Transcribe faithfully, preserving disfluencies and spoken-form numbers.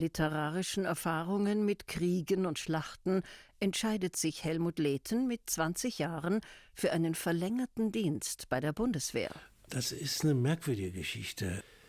literarischen Erfahrungen mit Kriegen und Schlachten entscheidet sich Helmut Lehten mit zwanzig Jahren für einen verlängerten Dienst bei der Bundeswehr. Das ist eine merkwürdige Geschichte.